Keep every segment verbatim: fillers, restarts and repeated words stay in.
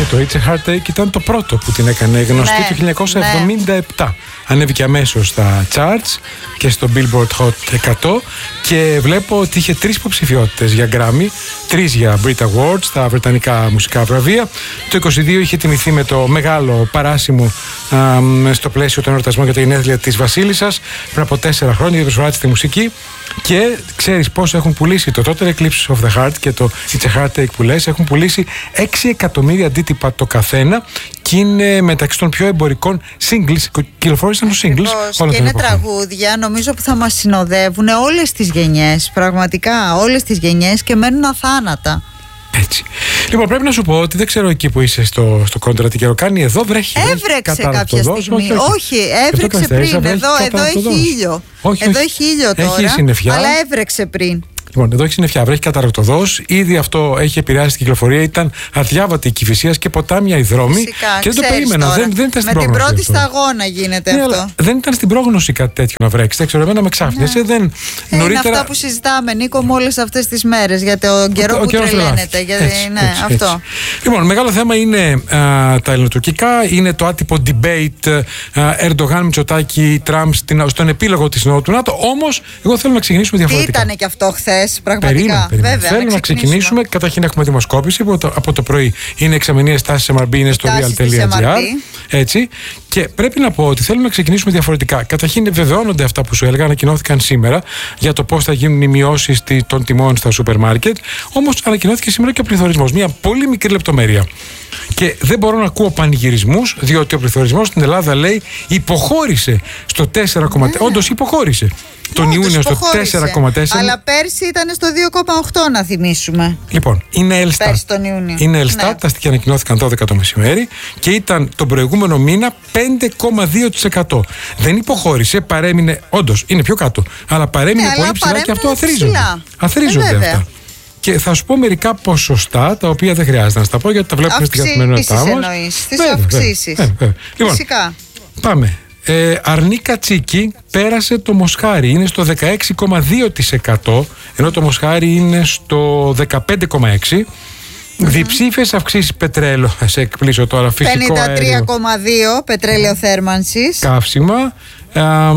το It's a Heartache ήταν το πρώτο που την έκανε γνωστή, ναι, το χίλια εννιακόσια εβδομήντα επτά. Ναι. Ανέβηκε αμέσως στα charts και στο Billboard Hot εκατό και βλέπω ότι είχε τρεις υποψηφιότητες για Grammy, τρεις για Brit Awards, τα βρετανικά μουσικά βραβεία. Το είκοσι δύο είχε τιμηθεί με το μεγάλο παράσημο α, στο πλαίσιο των εορτασμών για τα γενέθλια της Βασίλισσας πριν από τέσσερα χρόνια για προσφορά της στη μουσική. Και ξέρεις πώς έχουν πουλήσει το τότε Eclipse of the Heart και το It's a Heartache που λες, έχουν πουλήσει έξι εκατομμύρια αντίτυπα το καθένα και είναι μεταξύ των πιο εμπορικών singles, κυκλοφόρησαν τους singles όλα και είναι τραγούδια νομίζω που θα μας συνοδεύουν όλες τις γενιές, πραγματικά όλες τις γενιές και μένουν αθάνατα. Έτσι. Λοιπόν, πρέπει να σου πω ότι δεν ξέρω εκεί που είσαι στο, στο κόντρα τι καιρό κάνει. Εδώ βρέχει. Έβρεξε κάποια στιγμή. Όχι, όχι. όχι έβρεξε πριν. Εδώ, εδώ έχει ήλιο. Όχι, εδώ όχι. έχει ήλιο τώρα. Έχει συννεφιά. Αλλά έβρεξε πριν. Λοιπόν, εδώ έχει συννεφιά, βρέχει καταρακτοδός. Ήδη αυτό έχει επηρεάσει την κυκλοφορία. Ήταν αδιάβατη η Κηφισίας και ποτάμια οι δρόμοι. Φυσικά, και δεν το περίμενα. Δεν, δεν ήταν στην με πρόγνωση. Με την πρώτη αυτό. σταγόνα γίνεται ναι, αυτό. Αλλά δεν ήταν στην πρόγνωση κάτι τέτοιο να βρέξει. Δεν ξέρω, εμένα με ξάφνιασε. Ναι. Δεν... Ε, νωρίτερα... Είναι αυτά που συζητάμε, Νίκο, με όλες αυτές τις μέρες για το καιρό που τρελαίνεται. Γιατί, έτσι, ναι, έτσι, αυτό. Έτσι. Λοιπόν, μεγάλο θέμα είναι α, τα ελληνοτουρκικά. Είναι το άτυπο debate Ερντογάν, Μητσοτάκη, Τραμπ στον επίλογο της Συνόδου του ΝΑΤΟ. Όμως, εγώ θέλω να ξεκινήσουμε διαφορετικά. Ήταν και αυτό χθες, πραγματικά. Βέβαια, θέλω να ξεκινήσουμε. Καταρχήν έχουμε δημοσκόπηση από το, από το πρωί. Είναι εξαμηνίες τάσεις εμ αρ μπι, είναι στο real.gr. Έτσι. Και πρέπει να πω ότι θέλουμε να ξεκινήσουμε διαφορετικά. Καταρχήν, βεβαιώνονται αυτά που σου έλεγα, ανακοινώθηκαν σήμερα για το πώς θα γίνουν οι μειώσεις των τιμών στα σούπερ μάρκετ. Όμως ανακοινώθηκε σήμερα και ο πληθωρισμός. Μια πολύ μικρή λεπτομέρεια. Και δεν μπορώ να ακούω πανηγυρισμούς, διότι ο πληθωρισμός στην Ελλάδα λέει υποχώρησε στο τέσσερα κόμμα τέσσερα. Ναι. Όντως υποχώρησε. Τον Όντως, Ιούνιο στο υποχώρησε. τέσσερα κόμμα τέσσερα. Αλλά πέρσι ήταν στο δύο κόμμα οκτώ, να θυμίσουμε. Λοιπόν, είναι Ελστάτ. Πέρσι τον Ιούνιο. Είναι Ελστάτ, ναι. Τα στοιχεία ανακοινώθηκαν δώδεκα το μεσημέρι και ήταν τον προηγούμενο μήνα πέντε κόμμα δύο τοις εκατό. Δεν υποχώρησε, παρέμεινε. Όντως, είναι πιο κάτω. Αλλά παρέμεινε ναι, πολύ αλλά ψηλά και αυτό αθρίζονται. Αθρίζονται ε, αυτά. Και θα σου πω μερικά ποσοστά τα οποία δεν χρειάζεται να στα πω γιατί τα βλέπουμε στην καθημερινότητά μας. Τις αυξήσεις. Λοιπόν, φυσικά. Πάμε. Ε, Αρνή Κατσίκη πέρασε το Μοσχάρι, είναι στο δεκαέξι κόμμα δύο τοις εκατό, ενώ το Μοσχάρι είναι στο δεκαπέντε κόμμα έξι τοις εκατό. Mm-hmm. Διψήφιες αυξήσεις πετρέλαιο, θα σε εκπλήσω τώρα, φυσικό πενήντα τρία κόμμα δύο πετρέλαιο θέρμανσης. Καύσιμα. Ε,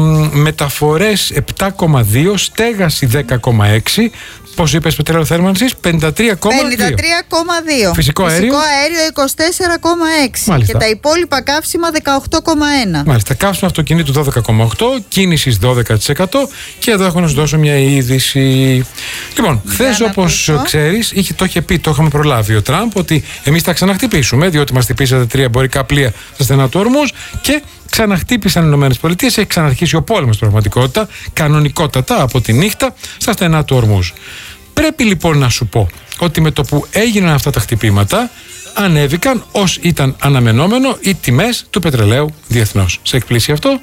μεταφορές επτά κόμμα δύο, στέγαση δέκα κόμμα έξι. Πώς είπες πετρέλαιο θέρμανσης? πενήντα τρία κόμμα δύο. Φυσικό αέριο. Φυσικό αέριο είκοσι τέσσερα κόμμα έξι. Και τα υπόλοιπα καύσιμα δεκαοκτώ κόμμα ένα. Μάλιστα. Καύσιμα αυτοκινήτου δώδεκα κόμμα οκτώ, κίνησης δώδεκα τοις εκατό. Και εδώ έχω να σου δώσω μια είδηση. Λοιπόν, χθες όπως ξέρεις, είχε, το είχε πει, το είχαμε προλάβει ο Τραμπ, ότι εμείς θα ξαναχτυπήσουμε, διότι μας χτυπήσατε τρία εμπορικά πλοία στα στενά του Ορμούζ και ξαναχτύπησαν οι Ηνωμένες Πολιτείες. Έχει ξαναρχίσει ο πόλεμος στην πραγματικότητα, κανονικότατα από τη νύχτα στα στενά του Ορμούζ. Πρέπει λοιπόν να σου πω ότι με το που έγιναν αυτά τα χτυπήματα, ανέβηκαν ως ήταν αναμενόμενο οι τιμές του πετρελαίου διεθνώς. Σε εκπλήσει αυτό?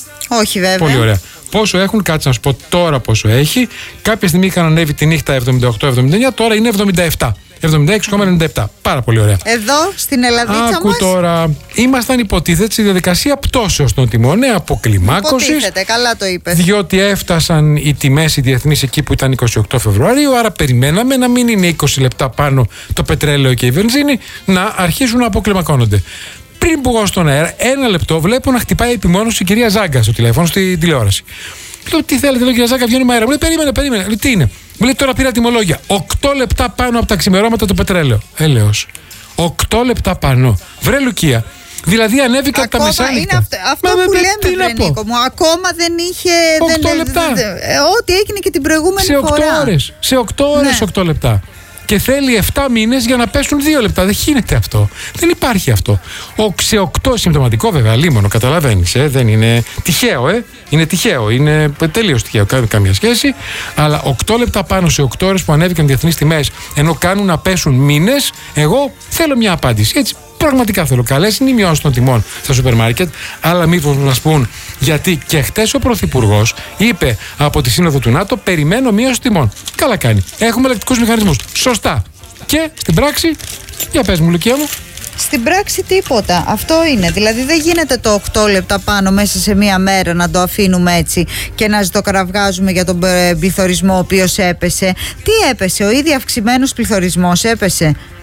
Όχι βέβαια. Πολύ ωραία. Πόσο έχουν, κάτσε να σου πω τώρα πόσο έχει. Κάποια στιγμή είχαν ανέβει τη νύχτα εβδομήντα οκτώ εβδομήντα εννιά, τώρα είναι εβδομήντα επτά. εβδομήντα έξι κόμμα ενενήντα επτά. Πάρα πολύ ωραία. Εδώ στην Ελλαδίτσα μας. Άκου τώρα. Ήμασταν υποτίθεται στη διαδικασία πτώσεως των τιμών, ναι, αποκλιμάκωσης. Υποτίθεται, καλά το είπες. Διότι έφτασαν οι τιμές οι διεθνείς εκεί που ήταν είκοσι οκτώ Φεβρουαρίου, άρα περιμέναμε να μην είναι είκοσι λεπτά πάνω το πετρέλαιο και η βενζίνη, να αρχίσουν να αποκλιμακώνονται. Πριν που εγώ στον αέρα, ένα λεπτό βλέπω να χτυπάει επιμόνωση η κυρία Ζάγκα στο τηλέφωνο, στην τηλεόραση. Λέω, τι θέλετε, λέω, κυρία Ζάγκα, βγαίνουμε αέρα. Μου λέει, περίμενε, περίμενε. Λέω, τι είναι? Μου λέει, τώρα πήρα τιμολόγια. οκτώ λεπτά πάνω από τα ξημερώματα το πετρέλαιο. Έλεος. οκτώ λεπτά πάνω. Βρε Λουκία. Δηλαδή ανέβηκα από τα μεσάνυχτα. Είναι αυτό, αυτό Μα, που με, λέμε, βρε Νίκο μου. Ακόμα δεν είχε. οκτώ λεπτά. Δε, δε, δε, ό,τι έγινε και την προηγούμενη σε φορά. οκτώ ώρες. Σε οκτώ ώρες, ναι. οκτώ λεπτά. Και θέλει επτά μήνες για να πέσουν δύο λεπτά. Δεν γίνεται αυτό. Δεν υπάρχει αυτό. Ο, σε οκτώ συμπτωματικό βέβαια, λίμωνο, καταλαβαίνεις. Ε, δεν είναι τυχαίο, ε. Είναι τυχαίο. Είναι τελείως τυχαίο. Κάνει καμία σχέση. Αλλά οκτώ λεπτά πάνω σε οκτώ ώρες που ανέβηκαν διεθνείς τιμές, ενώ κάνουν να πέσουν μήνες, εγώ θέλω μια απάντηση. Έτσι. Πραγματικά θέλω καλές είναι οι μειώσεις των τιμών στα σούπερ μάρκετ, αλλά μήπως μας πούν γιατί και χτες ο Πρωθυπουργός είπε από τη Σύνοδο του ΝΑΤΟ περιμένω μείωση τιμών. Καλά κάνει. Έχουμε ελεκτικούς μηχανισμούς. Σωστά. Και στην πράξη, για πες μου Λουκία μου. Στην πράξη τίποτα. Αυτό είναι. Δηλαδή δεν γίνεται το οκτώ λεπτά πάνω μέσα σε μία μέρα να το αφήνουμε έτσι και να ζητοκραυγάζουμε για τον πληθωρισμό ο οποίος έπεσε. Τι έπεσε? Ο ήδη αυξημένος πληθωρισμός έπεσε.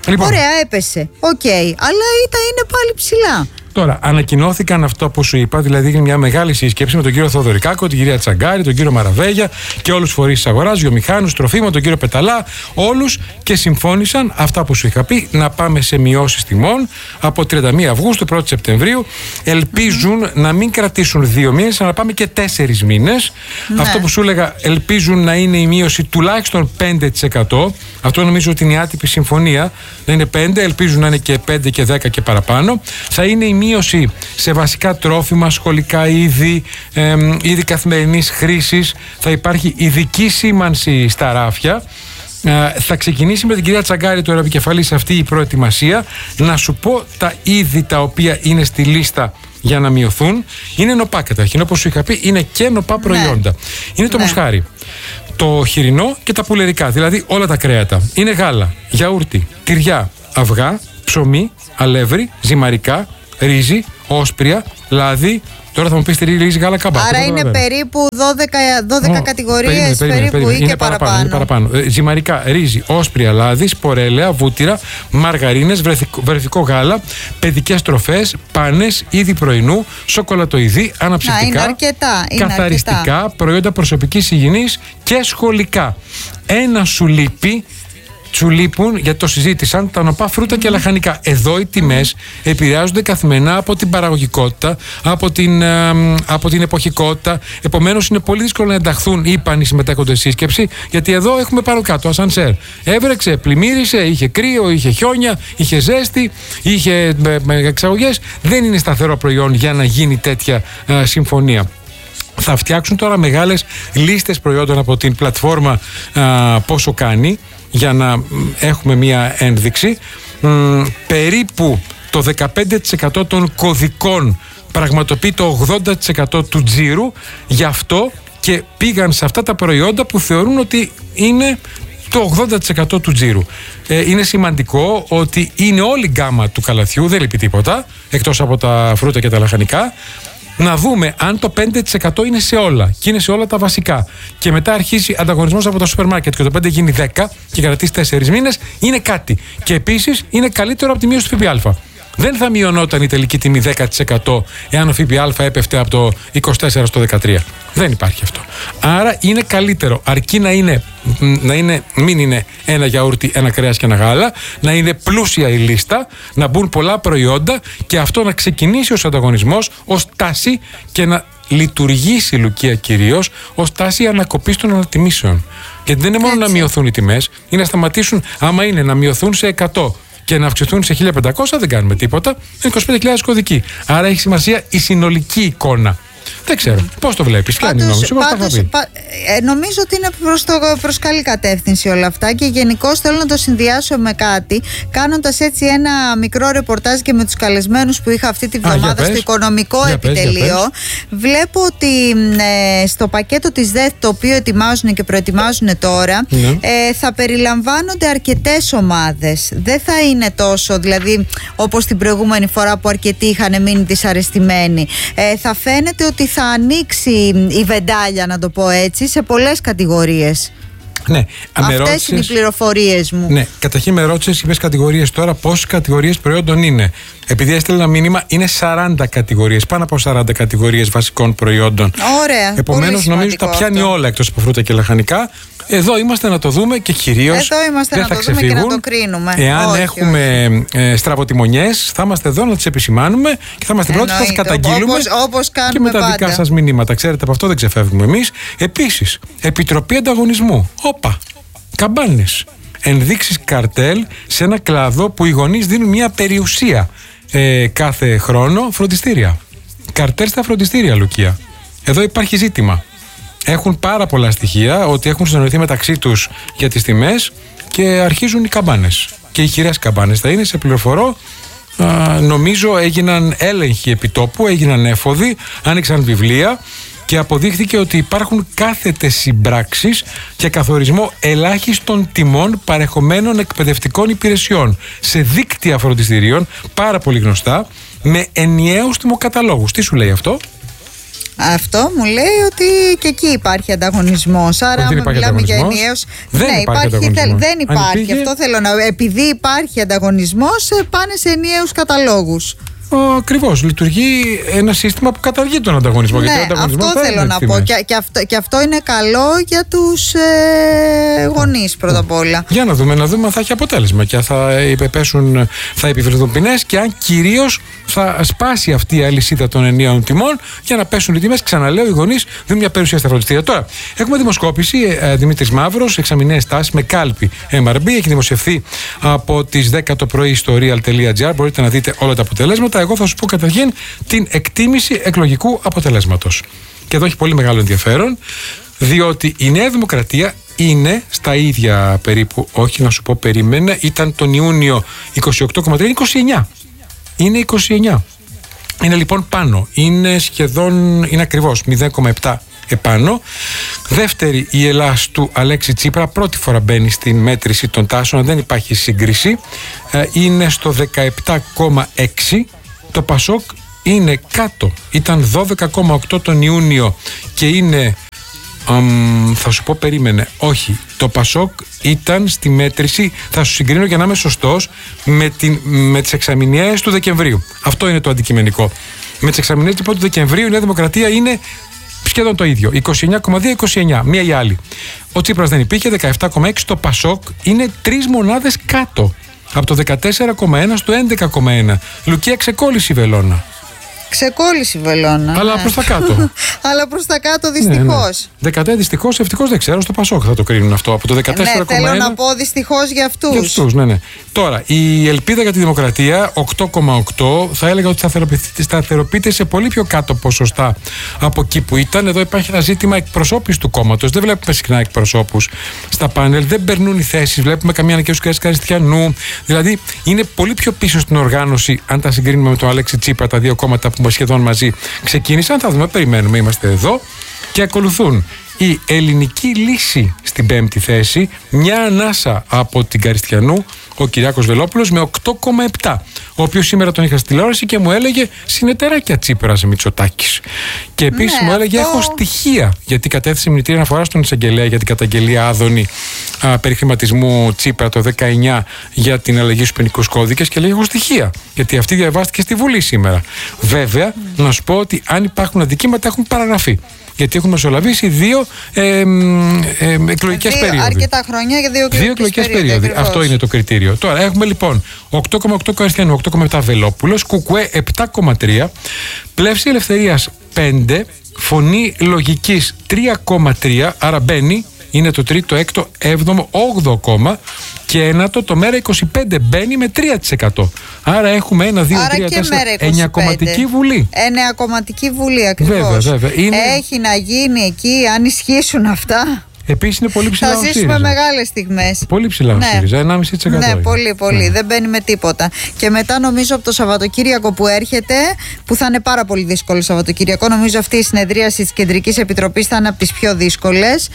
Λοιπόν. Ωραία, έπεσε. Οκ. Okay. Αλλά ήταν, είναι πάλι ψηλά. Τώρα, ανακοινώθηκαν αυτό που σου είπα, δηλαδή έγινε μια μεγάλη σύσκεψη με τον κύριο Θοδωρικάκο, την κυρία Τσαγκάρη, τον κύριο Μαραβέγια και όλους τους φορείς της αγοράς, βιομηχάνους, τροφίμων, τον κύριο Πεταλά, όλους, και συμφώνησαν αυτά που σου είχα πει, να πάμε σε μειώσεις τιμών από τριάντα μία Αυγούστου, πρώτη Σεπτεμβρίου. Ελπίζουν mm. να μην κρατήσουν δύο μήνες, αλλά να πάμε και τέσσερις μήνες. Ναι. Αυτό που σου έλεγα, ελπίζουν να είναι η μείωση τουλάχιστον πέντε τοις εκατό. Αυτό νομίζω ότι είναι η άτυπη συμφωνία. Να είναι πέντε, ελπίζουν να είναι και πέντε και δέκα και παραπάνω. Θα είναι η μείωση σε βασικά τρόφιμα, σχολικά είδη, ε, είδη καθημερινής χρήσης. Θα υπάρχει ειδική σήμανση στα ράφια. Ε, θα ξεκινήσει με την κυρία Τσαγκάρη, τώρα επικεφαλής, αυτή η προετοιμασία. Να σου πω τα είδη τα οποία είναι στη λίστα για να μειωθούν. Είναι νοπά καταρχήν, όπως σου είχα πει, είναι και νοπά προϊόντα. Ναι. Είναι το ναι. μοσχάρι, το χοιρινό και τα πουλερικά, δηλαδή όλα τα κρέατα. Είναι γάλα, γιαούρτι, τυριά, αυγά, ψωμί, αλεύρι, ζυμαρικά, ρύζι, όσπρια, λάδι. Τώρα θα μου πεις τη ρύζι, γάλα, καμπά. Άρα είναι βέβαια. περίπου δώδεκα, δώδεκα oh, κατηγορίες, περίμενε, περίμενε, περίπου περίμενε. ή και παραπάνω. παραπάνω. Είναι παραπάνω. Ζυμαρικά, ρύζι, όσπρια, λάδι, σπορέλαια, βούτυρα, μαργαρίνες, βρεφικό, βρεφικό γάλα, παιδικές τροφές, πάνες, είδη πρωινού, σοκολατοειδή, αναψυκτικά, είναι αρκετά, είναι καθαριστικά, αρκετά. προϊόντα προσωπικής υγιεινής και σχολικά. Ένα σου λείπει. Σου λείπουν, γιατί το συζήτησαν, τα νοπά φρούτα mm. και λαχανικά. Εδώ οι τιμές mm. επηρεάζονται καθημερινά από την παραγωγικότητα, από την, ε, από την εποχικότητα. Επομένως, είναι πολύ δύσκολο να ενταχθούν οι ύπανοι συμμετέχοντες στη σύσκεψη, γιατί εδώ έχουμε πάνω κάτω ασανσέρ. Έβρεξε, πλημμύρισε, είχε κρύο, είχε χιόνια, είχε ζέστη, είχε ε, εξαγωγές. Δεν είναι σταθερό προϊόν για να γίνει τέτοια ε, συμφωνία. Θα φτιάξουν τώρα μεγάλες λίστες προϊόντων από την πλατφόρμα ε, πόσο κάνει, για να έχουμε μία ένδειξη. Μ, περίπου το δεκαπέντε τοις εκατό των κωδικών πραγματοποιεί το ογδόντα τοις εκατό του τζίρου. Γι' αυτό και πήγαν σε αυτά τα προϊόντα που θεωρούν ότι είναι το ογδόντα τοις εκατό του τζίρου. Ε, είναι σημαντικό ότι είναι όλη η γκάμα του καλαθιού, δεν λείπει τίποτα, εκτός από τα φρούτα και τα λαχανικά. Να δούμε αν το πέντε τοις εκατό είναι σε όλα και είναι σε όλα τα βασικά. Και μετά αρχίσει ανταγωνισμός από το σούπερ μάρκετ και το πέντε γίνει δέκα και κρατήσει τέσσερις μήνες, είναι κάτι. Και επίσης είναι καλύτερο από τη μείωση του ΦΠΑ. Δεν θα μειωνόταν η τελική τιμή δέκα τοις εκατό εάν ο ΦΠΑ έπεφτε από το είκοσι τέσσερα στο δεκατρία. Δεν υπάρχει αυτό. Άρα είναι καλύτερο, αρκεί να είναι, να είναι, μην είναι ένα γιαούρτι, ένα κρέας και ένα γάλα, να είναι πλούσια η λίστα, να μπουν πολλά προϊόντα και αυτό να ξεκινήσει ως ανταγωνισμός, ως τάση και να λειτουργήσει, Λουκία, κυρίως ως τάση ανακοπής των ανατιμήσεων. Γιατί δεν είναι μόνο Έτσι. να μειωθούν οι τιμές, είναι να σταματήσουν, άμα είναι να μειωθούν σε εκατό και να αυξηθούν σε χίλια πεντακόσια, δεν κάνουμε τίποτα. Είναι είκοσι πέντε χιλιάδες κωδικοί. Άρα έχει σημασία η συνολική εικόνα. Δεν ξέρω. Mm. Πώς το βλέπεις, ποια είναι η γνώμη σου, πώς θα πει. Ε, νομίζω ότι είναι προς, το, προς καλή κατεύθυνση όλα αυτά και γενικώς θέλω να το συνδυάσω με κάτι, κάνοντας έτσι ένα μικρό ρεπορτάζ και με τους καλεσμένους που είχα αυτή τη βδομάδα στο οικονομικό για επιτελείο. Πες, πες. Βλέπω ότι ε, στο πακέτο της ΔΕΘ, το οποίο ετοιμάζουν και προετοιμάζουν τώρα, mm. ε, θα περιλαμβάνονται αρκετές ομάδες. Δεν θα είναι τόσο, δηλαδή, όπως την προηγούμενη φορά που αρκετοί είχαν μείνει δυσαρεστημένοι. Ε, θα φαίνεται ότι θα ανοίξει η βεντάλια, να το πω έτσι, σε πολλές κατηγορίες. Ναι, αυτές ρώτησες, είναι οι πληροφορίες μου. Ναι, καταρχήν με ρώτησες, είπες κατηγορίες τώρα, πόσες κατηγορίες προϊόντων είναι. Επειδή έστειλε ένα μήνυμα, είναι σαράντα κατηγορίες, πάνω από σαράντα κατηγορίες βασικών προϊόντων. Ωραία. Επομένως, νομίζω τα πιάνει αυτό. όλα εκτός από φρούτα και λαχανικά. Εδώ είμαστε να το δούμε και κυρίως εδώ είμαστε δεν να θα το ξεφύγουν. δούμε και να το κρίνουμε. Εάν όχι, έχουμε ε, στραβοτιμονιές, θα είμαστε εδώ να τις επισημάνουμε και θα είμαστε πρώτοι που θα τις καταγγείλουμε. Όπως, όπως κάνουμε και με τα πάντα. δικά σας μηνύματα. Ξέρετε, από αυτό δεν ξεφεύγουμε εμείς. Επίσης, Επιτροπή Ανταγωνισμού. Όπα. Καμπάνες. Ενδείξεις καρτέλ σε ένα κλάδο που οι γονείς δίνουν μια περιουσία ε, κάθε χρόνο, φροντιστήρια. Καρτέλ στα φροντιστήρια, Λουκία. Εδώ υπάρχει ζήτημα. Έχουν πάρα πολλά στοιχεία ότι έχουν συνοηθεί μεταξύ τους για τις τιμές και αρχίζουν οι καμπάνες. Και οι χειρές καμπάνες θα είναι, σε πληροφορώ. Α, νομίζω έγιναν έλεγχοι επιτόπου, έγιναν έφοδοι, άνοιξαν βιβλία και αποδείχθηκε ότι υπάρχουν κάθετες συμπράξεις και καθορισμό ελάχιστων τιμών παρεχομένων εκπαιδευτικών υπηρεσιών σε δίκτυα φροντιστηρίων, πάρα πολύ γνωστά, με ενιαίους τιμοκαταλόγους. Τι σου λέει αυτό? Αυτό μου λέει ότι και εκεί υπάρχει ανταγωνισμός. Άρα, άμα μιλάμε για ενιαίους. Δεν ναι, υπάρχει. υπάρχει Ανταγωνισμός. δεν υπάρχει. Υπήρχε... Αυτό θέλω να. Επειδή υπάρχει ανταγωνισμός, πάνε σε ενιαίους καταλόγους. Ακριβώς. Λειτουργεί ένα σύστημα που καταργεί τον ανταγωνισμό. Ναι, γιατί ο ανταγωνισμός αυτό θέλω να πω. Και, και, αυτό, και αυτό είναι καλό για τους ε, γονείς πρώτα απ' όλα. Για να δούμε, να δούμε αν θα έχει αποτέλεσμα και θα, υπεπέσουν, θα επιβληθούν ποινές και αν κυρίως θα σπάσει αυτή η αλυσίδα των ενιαίων τιμών για να πέσουν οι τιμές. Ξαναλέω, οι γονείς δίνουν μια περιουσία στα φροντιστήρια. Τώρα, έχουμε δημοσκόπηση ε, Δημήτρης Μαύρος, εξαμηναίες τάσεις με κάλπη εμ αρ μπι. Έχει δημοσιευθεί από τις δέκα το πρωί στο real τελεία τζι άρ. Μπορείτε να δείτε όλα τα αποτελέσματα. Εγώ θα σου πω καταρχήν την εκτίμηση εκλογικού αποτελέσματος. Και εδώ έχει πολύ μεγάλο ενδιαφέρον, διότι η Νέα Δημοκρατία είναι στα ίδια περίπου, όχι να σου πω περίμενα, ήταν τον Ιούνιο είκοσι οκτώ κόμμα τρία, είκοσι εννιά. Είναι είκοσι εννιά. Είναι λοιπόν πάνω. Είναι σχεδόν, είναι ακριβώς μηδέν κόμμα επτά επάνω. Δεύτερη η Ελλάς του Αλέξη Τσίπρα, πρώτη φορά μπαίνει στην μέτρηση των τάσεων, δεν υπάρχει σύγκριση, είναι στο δεκαεπτά κόμμα έξι. Το Πασόκ είναι κάτω, ήταν δώδεκα κόμμα οκτώ τον Ιούνιο και είναι Um, θα σου πω περίμενε, όχι, το Πασόκ ήταν στη μέτρηση, θα σου συγκρίνω για να είμαι σωστός, με, την, με τις εξαμηνιαίες του Δεκεμβρίου. Αυτό είναι το αντικειμενικό. Με τις εξαμηνιαίες λοιπόν, του Δεκεμβρίου η Νέα Δημοκρατία είναι σχεδόν το ίδιο, είκοσι εννιά κόμμα δύο είκοσι εννιά, μία ή άλλη. Ο Τσίπρας δεν υπήρχε, δεκαεπτά κόμμα έξι. Το Πασόκ είναι τρεις μονάδες κάτω, από το δεκατέσσερα κόμμα ένα στο έντεκα κόμμα ένα. Λουκία, ξεκόλλησε η βελόνα. Ξεκόλλησε η βελόνα. Αλλά ναι. προς τα κάτω. Αλλά προς τα κάτω δυστυχώς. Ναι, ναι. Δεκατέσσερα δυστυχώς, ευτυχώς δεν ξέρω, στο Πασόκ θα το κρίνουν αυτό. Από το δεκατέσσερα κόμμα ένα. Ναι, θέλω να πω δυστυχώς για αυτούς. Για αυτούς, ναι, ναι. Τώρα, η ελπίδα για τη δημοκρατία, οκτώ κόμμα οκτώ, θα έλεγα ότι σταθεροποιείται σε πολύ πιο κάτω ποσοστά από εκεί που ήταν. Εδώ υπάρχει ένα ζήτημα εκπροσώπησης του κόμματος. Δεν βλέπουμε συχνά εκπροσώπους στα πάνελ, δεν περνούν οι θέσεις. Βλέπουμε καμία ανακοίνωση του Καριστιανού. Δηλαδή, είναι πολύ πιο πίσω στην οργάνωση, αν τα συγκρίνουμε με τον Αλέξη Τσίπρα, τα δύο κόμματα που σχεδόν μαζί ξεκίνησαν. Θα δούμε, περιμένουμε, είμαστε εδώ. Και ακολουθούν η Ελληνική Λύση στην πέμπτη θέση, μια ανάσα από την Καριστιανού, ο Κυριάκος Βελόπουλος με οκτώ κόμμα επτά, ο οποίος σήμερα τον είχα στη τηλεόραση και μου έλεγε συνεταιράκια Τσίπρας Μητσοτάκης. Και επίσης ναι, μου έλεγε αυτό... έχω στοιχεία, γιατί κατέθεσε μηνυτήρια αναφορά στον εισαγγελέα για την καταγγελία Άδωνη α, περί χρηματισμού Τσίπρα το δεκαεννιά για την αλλαγή στους ποινικούς κώδικες και λέει έχω στοιχεία, γιατί αυτή διαβάστηκε στη Βουλή σήμερα. Βέβαια, mm. να σου πω ότι αν υπάρχουν αδικήματα έχουν παραγραφεί. Γιατί έχουν μεσολαβήσει δύο ε, ε, ε, εκλογικές περίοδοι. Αρκετά χρόνια για δύο, δύο εκλογικές περίοδοι. Αυτό είναι το κριτήριο. Τώρα έχουμε λοιπόν οκτώ κόμμα οκτώ Καριστιανού, οκτώ κόμμα επτά Βελόπουλος, Κουκουέ επτά κόμμα τρία, Πλεύση Ελευθερίας πέντε, Φωνή Λογικής τρία κόμμα τρία, άρα μπαίνει, είναι το τρίτο, έκτο, έβδομο, όγδοο κόμμα και ένατο το Μέρα είκοσι πέντε μπαίνει με τρία τοις εκατό. Άρα έχουμε ένα, δύο, τρία, τέσσερα, εννιά κομματική βουλή. Εννιά κομματική βουλή ακριβώς. Βέβαια, βέβαια. Είναι... Έχει να γίνει εκεί, αν ισχύσουν αυτά. Επίσης είναι πολύ ψηλά ο ΣΥΡΙΖΑ. Θα ζήσουμε μεγάλες στιγμές. Πολύ ψηλά ο ναι. ΣΥΡΙΖΑ, ενάμιση τοις εκατό. Ναι, πολύ, πολύ. Ναι. Δεν μπαίνει με τίποτα. Και μετά νομίζω από το Σαββατοκύριακο που έρχεται, που θα είναι πάρα πολύ δύσκολο Σαββατοκύριακο, νομίζω αυτή η συνεδρίαση της Κεντρικής Επιτροπής θα είναι από τις πιο δύσκολες.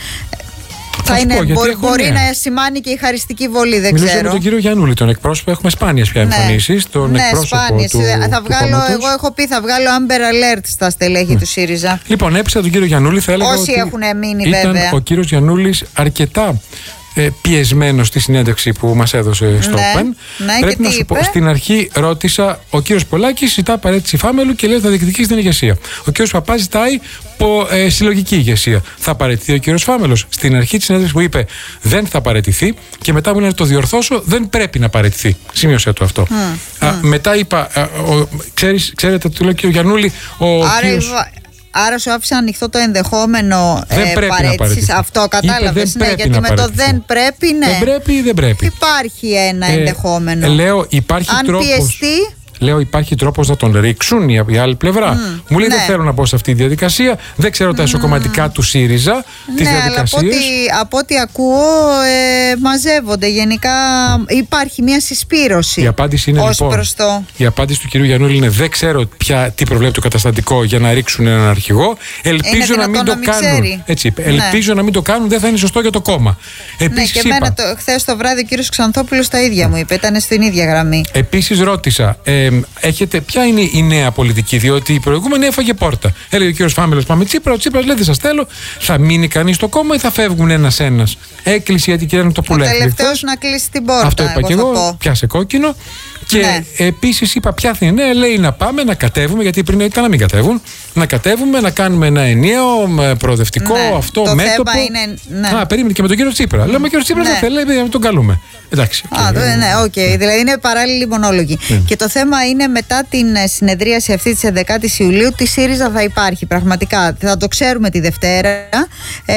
Θα είναι, πω, μπορεί, μπορεί να σημάνει και η χαριστική βολή, δεν Μιλούσα ξέρω. με τον κύριο Γιαννούλη, τον εκπρόσωπο. Έχουμε σπάνιες πια εμφανίσεις. Ναι, τον ναι, εκπρόσωπο σπάνιες. του, θα του βγάλω, κόμματος. Εγώ έχω πει, θα βγάλω Amber Alert στα στελέχη ναι. του ΣΥΡΙΖΑ. Λοιπόν, έπεισα τον κύριο Γιαννούλη, θα έλεγα. Όσοι ότι έχουν μείνει, ήταν βέβαια. Ο κύριος Γιαννούλης αρκετά ε, πιεσμένος στη συνέντευξη που μας έδωσε στο ναι, Open. Ναι, Πρέπει να σου πω, στην αρχή ρώτησα, ο κύριος Πολάκης ζητά παρέτηση Φάμελου και λέει θα διεκδικήσει την ηγεσία. Ο κύριος Παπάς ζητάει πο, ε, συλλογική ηγεσία. Θα παραιτηθεί ο κύριος Φάμελος. Στην αρχή της συνέντευξης που είπε δεν θα παραιτηθεί και μετά μου λέει να το διορθώσω, δεν πρέπει να παραιτηθεί. Σημείωσε το αυτό. Mm, α, mm. Μετά είπα, α, ο, ξέρεις, ξέρετε, του λέω κύριο Γιαννούλη, ο Άρα κύριος... Άρα σου άφησε ανοιχτό το ενδεχόμενο ε, παρέτησης. Αυτό κατάλαβες, ναι, γιατί με το δεν πρέπει, ναι. Δεν πρέπει ή δεν πρέπει. Υπάρχει ένα ε, ενδεχόμενο. Ε, λέω, υπάρχει Αν τρόπος, πιεστεί. Λέω, υπάρχει τρόπος να τον ρίξουν η, η άλλη πλευρά. Mm, μου λέει ναι. δεν θέλω να μπω σε αυτή τη διαδικασία. Δεν ξέρω τα εσωκομματικά mm. του ΣΥΡΙΖΑ, ναι, τις διαδικασίες. Αλλά από ό,τι, από ό,τι ακούω ε, μαζεύονται. Γενικά υπάρχει μια συσπήρωση. Η απάντηση είναι ως λοιπόν. Προς το... Η απάντηση του κυρίου Γιαννούλη είναι δεν ξέρω πια τι προβλέπει το καταστατικό για να ρίξουν έναν αρχηγό. Ελπίζω να μην το μην κάνουν. Έτσι είπε. Ναι. Ελπίζω να μην το κάνουν, δεν θα είναι σωστό για το κόμμα. Επίσης, ναι, και εμένα χθες το βράδυ ο κύριος Ξανθόπουλος τα ίδια μου είπε. Ήταν στην ίδια γραμμή. Επίσης ρώτησα. Ε, Ε, έχετε, ποια είναι η νέα πολιτική, διότι η προηγούμενη έφαγε πόρτα. Έλεγε ο κύριος Φάμελος, πάμε Τσίπρα. Ο Τσίπρας λέει: δεν σας θέλω. Θα μείνει κανείς στο κόμμα ή θα φεύγουν ένας-ένας? Έκλεισε γιατί κυρία το πουλάει. Ο τελευταίος να κλείσει την πόρτα. Αυτό είπα και εγώ. Πω. Πιάσε κόκκινο. Και ναι. επίσης είπα: ποια θα είναι? Λέει να πάμε να κατέβουμε, γιατί πριν ήταν να μην κατέβουν. Να κατέβουμε, να κάνουμε ένα ενιαίο προοδευτικό ναι. αυτό το μέτωπο. Είναι, ναι. Α, περίμενε και με τον κύριο Τσίπρα. Λέμε: ο κύριος Τσίπρα δεν θέλει, να τον καλούμε. Εντάξει. Α, okay. ναι, οκ. Okay. Δηλαδή είναι παράλληλοι μονόλογοι. Mm. Και το θέμα είναι μετά την συνεδρίαση αυτή τη έντεκα Ιουλίου, τι ΣΥΡΙΖΑ θα υπάρχει. Πραγματικά θα το ξέρουμε τη Δευτέρα. Ε,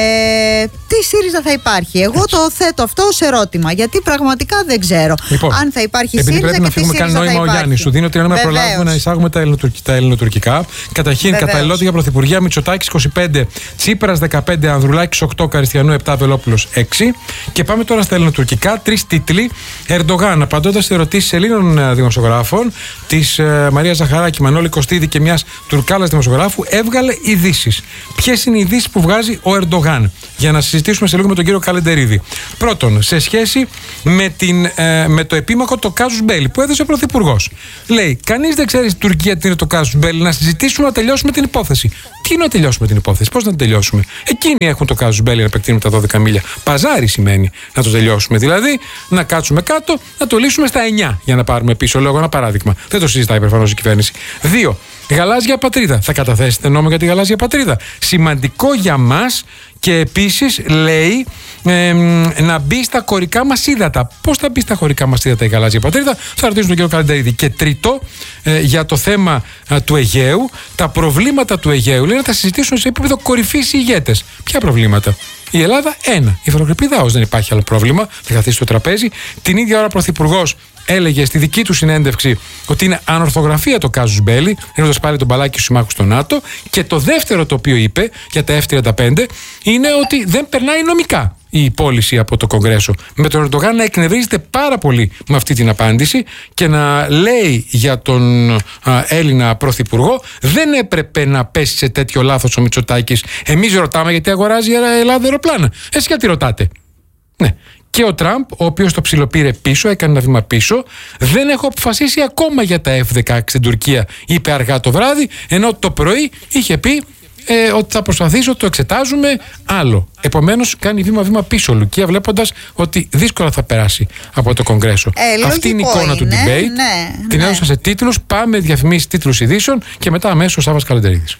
τι ΣΥΡΙΖΑ θα υπάρχει. Εγώ Έτσι. το θέτω αυτό ως ερώτημα. Γιατί πραγματικά δεν ξέρω λοιπόν, αν θα υπάρχει ΣΥΡΙΖΑ. Πρέπει να φύγουμε καν νόημα ο Γιάννης. Σου δίνω τρία να προλάβουμε να εισάγουμε τα, ελληνοτουρκ, τα ελληνοτουρκικά. Καταρχήν, καταλληλότητα για πρωθυπουργία Μητσοτάκης είκοσι πέντε, Τσίπρας δεκαπέντε, Ανδρουλάκης οκτώ, Καριστιανού επτά, Βελόπουλος έξι. Και πάμε τώρα στα ελληνοτουρκικά. Τρεις τίτλοι. Ερντογάν, απαντώντας σε ερωτήσεις Ελλήνων δημοσιογράφων, της ε, Μαρία Ζαχαράκη, Μανώλη Κωστίδη και μιας Τουρκάλας δημοσιογράφου, έβγαλε ειδήσεις. Ποιες είναι οι ειδήσεις που βγάζει ο Ερντογάν? Για να συζητήσουμε σε λίγο με τον κύριο Καλεντερίδη. Πρώτον, σε σχέση με, την, ε, με το επίμαχο το κάζους μπέλι που έδωσε ο Πρωθυπουργός. Λέει: κανείς δεν ξέρει στην Τουρκία τι είναι το κάζους μπέλι, να συζητήσουμε να τελειώσουμε την υπόθεση. Τι είναι να τελειώσουμε την υπόθεση, πώς να την τελειώσουμε? Εκείνοι έχουν το κάζους μπέλι να επεκτείνουμε τα δώδεκα μίλια. Παζάρι σημαίνει να το τελειώσουμε. Δηλαδή, να κάτσουμε κάτω, να το λύσουμε στα εννιά για να πάρουμε πίσω. Λέω ένα παράδειγμα. Δεν το συζητάει προφανώς η κυβέρνηση. Δύο. Γαλάζια πατρίδα. Θα καταθέσετε νόμο για τη γαλάζια πατρίδα? Σημαντικό για μας. Και επίσης λέει ε, να μπει στα χωρικά μας ύδατα. Πώς θα μπει στα χωρικά μας ύδατα η γαλάζια πατρίδα? Θα ρωτήσουμε τον κύριο Καλεντερίδη. Και τρίτο, ε, για το θέμα ε, του Αιγαίου, τα προβλήματα του Αιγαίου λέει να τα συζητήσουν σε επίπεδο κορυφής οι ηγέτες. Ποια προβλήματα? Η Ελλάδα, ένα. Η Φεροκρηπίδα, ως δεν υπάρχει άλλο πρόβλημα, θα καθίσει στο τραπέζι. Την ίδια ώρα ο Πρωθυπουργός έλεγε στη δική του συνέντευξη ότι είναι ανορθογραφία το κάζους μπέλι, δίνοντας πάλι τον μπαλάκι στους συμμάχους στο ΝΑΤΟ. Και το δεύτερο το οποίο είπε για τα εφ τριάντα πέντε είναι ότι δεν περνάει νομικά η πώληση από το Κογκρέσο. Με τον Ερντογάν να εκνευρίζεται πάρα πολύ με αυτή την απάντηση και να λέει για τον α, Έλληνα Πρωθυπουργό: δεν έπρεπε να πέσει σε τέτοιο λάθος ο Μητσοτάκης. Εμείς ρωτάμε γιατί αγοράζει η Ελλάδα αεροπλάνα. Εσείς γιατί ρωτάτε? Ναι. Και ο Τραμπ, ο οποίος το ψιλοπήρε πίσω, έκανε ένα βήμα πίσω. Δεν έχω αποφασίσει ακόμα για τα εφ δεκαέξι στην Τουρκία, είπε αργά το βράδυ, ενώ το πρωί είχε πει ε, ότι θα προσπαθήσω, το εξετάζουμε άλλο. Επομένως, κάνει βήμα-βήμα πίσω ο Λουκία, βλέποντας ότι δύσκολα θα περάσει από το Κογκρέσο. Ε, Αυτή είναι η εικόνα είναι. του debate. Ναι, Την ναι. έδωσα σε τίτλους. Πάμε διαφημίσεις, τίτλους ειδήσεων και μετά αμέσως ο Σάββας Καλεντερίδης.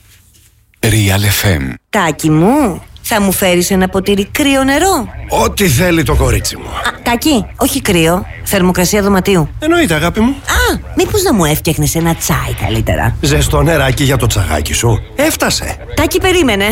Real εφ εμ. Τάκη μου, θα μου φέρεις ένα ποτήρι κρύο νερό? Ό,τι θέλει το κορίτσι μου. Α, Τάκη, όχι κρύο, θερμοκρασία δωματίου. Εννοείται, αγάπη μου. Α, μήπως να μου έφτιαχνες ένα τσάι καλύτερα? Ζεστό νεράκι για το τσαγάκι σου. Έφτασε. Τάκη, περίμενε.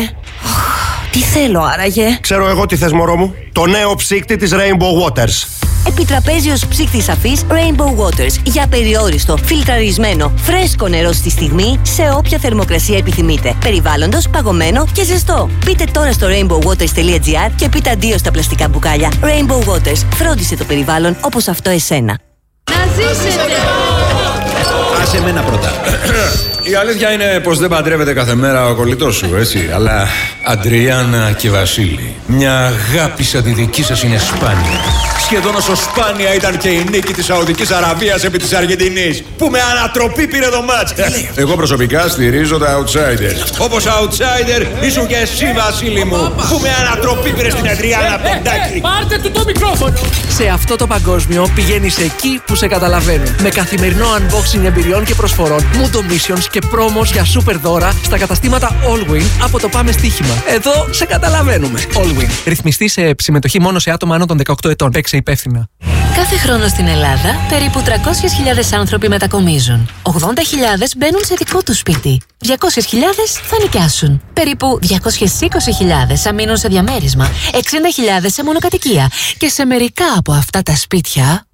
Τι θέλω άραγε? Ξέρω εγώ τι θες, μωρό μου. Το νέο ψύκτη της Rainbow Waters. Επιτραπέζιος ψύκτης αφής Rainbow Waters. Για περιόριστο, φιλτραρισμένο, φρέσκο νερό στη στιγμή, σε όποια θερμοκρασία επιθυμείτε. Περιβάλλοντος, παγωμένο και ζεστό. Μπείτε τώρα στο rainbow waters τελεία gr και πείτε αντίο στα πλαστικά μπουκάλια. Rainbow Waters. Φρόντισε το περιβάλλον όπως αυτό εσένα. Να ζήσετε! Άσε εμένα πρώτα. Η αλήθεια είναι πως δεν παντρεύεται κάθε μέρα ο κολλητός σου, έτσι. Αλλά Αντριάννα και Βασίλη, μια αγάπη σαν τη δική σας είναι σπάνια. Σχεδόν όσο σπάνια ήταν και η νίκη της Σαουδικής Αραβίας επί της Αργεντινής, που με ανατροπή πήρε το μάτς. Εγώ προσωπικά στηρίζω τα outsiders. Όπως outsider ήσουν και εσύ, Βασίλη μου, που με ανατροπή πήρε στην Αντριάννα Πεντάκη. Πάρτε του το μικρόφωνο! Σε αυτό το παγκόσμιο πηγαίνεις εκεί που σε καταλαβαίνουν. Με καθημερινό unboxing εμπειριών και προσφορών, Mundo Missions και πρόμος για super δώρα στα καταστήματα Allwin από το Πάμε Στοίχημα. Εδώ σε καταλαβαίνουμε. Allwin. Ρυθμιστή σε συμμετοχή μόνο σε άτομα άνω των δεκαοκτώ ετών. Παίξε υπεύθυνα. Κάθε χρόνο στην Ελλάδα περίπου τριακόσιες χιλιάδες άνθρωποι μετακομίζουν. ογδόντα χιλιάδες μπαίνουν σε δικό τους σπίτι. διακόσιες χιλιάδες θα νοικιάσουν. Περίπου διακόσιες είκοσι χιλιάδες θα μείνουν σε διαμέρισμα. εξήντα χιλιάδες σε μονοκατοικία. Και σε μερικά από αυτά τα σπίτια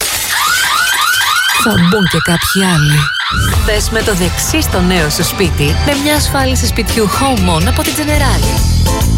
θα μπουν και κάποιοι άλλοι. Μπες με το δεξί στο νέο σου σπίτι με μια ασφάλιση σπιτιού Home On από την Generali.